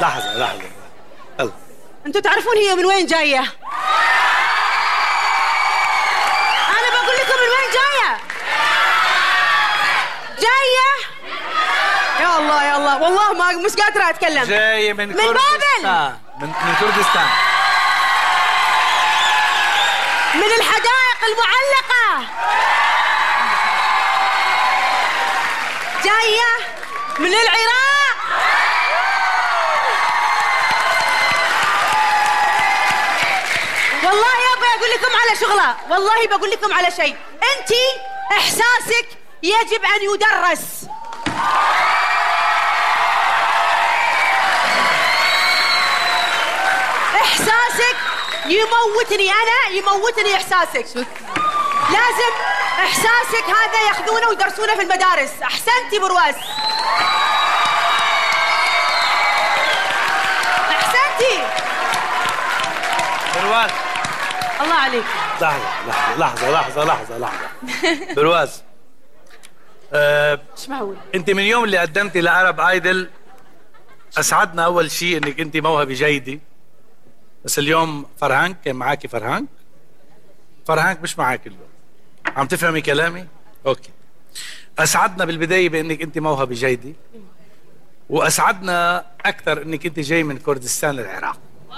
لحظة يلا. انتوا تعرفون هي من وين جاية؟ انا بقول لكم من وين جاية. يا الله والله ما مش قادرة اتكلم. جاية من كردستان. بابل. من كردستان، من الحدائق المعلقة. جاية من العراق. والله يا اقول لكم على شغلة، والله بقول لكم على شيء. انتي احساسك يجب ان يدرس. احساسك يموتني، انا يموتني احساسك. لازم احساسك هذا ياخذونه ويدرسونه في المدارس. احسنتي برواز، احسنتي برواز. الله عليك. لحظة برواز. مش معقول. انت من يوم اللي قدمتي لعرب ايدل اسعدنا اول شيء انك انت موهبة جيدة، بس اليوم فرهانك كان معاكي. فرهانك مش معاكي اليوم. عم تفهمي كلامي؟ اوكي. اسعدنا بالبداية بانك انت موهبة جيدة، واسعدنا اكثر انك انت جاي من كردستان للعراق.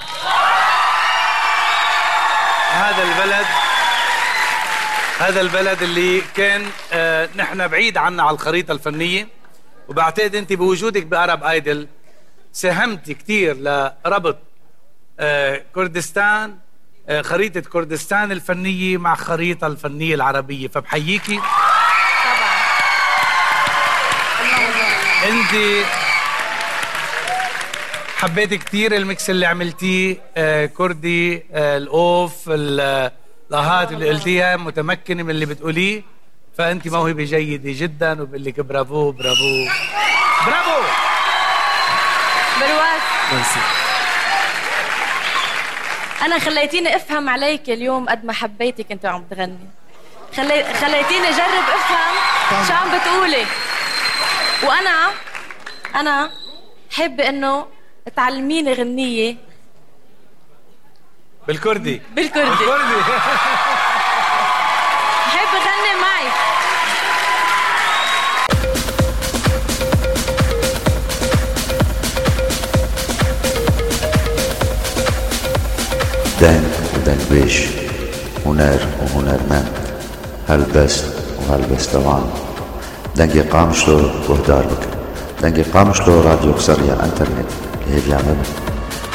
هذا البلد اللي كان نحن بعيد عنا على الخريطة الفنية، وبعتقد انت بوجودك بأرب ايدل ساهمتي كتير لربط كردستان، خريطة كردستان الفنية مع خريطة الفنية العربية، فبحييكي طبعا. انت حبيت كتير الميكس اللي عملتيه، كردي، الأوف، الآهات اللي قلتيها، متمكنة من اللي بتقوليه، فأنت موهبة جيدة جدا، وبقول لك برافو برافو برافو. برواز، ميرسي. أنا خليتيني أفهم عليك اليوم قد ما حبيتك أنت عم تغني. خليتيني أجرب أفهم شو عم بتقولي، وأنا حب إنه تعلميني غنية بالكردي. حب غني معي. دنگ ودنگبش، هنر وهنرمند، هلبست وهلبستوان. دنگی قامشلو وهدار بك، دنگی قامشلو راديو كسرية انترنت اللي هي بيعمل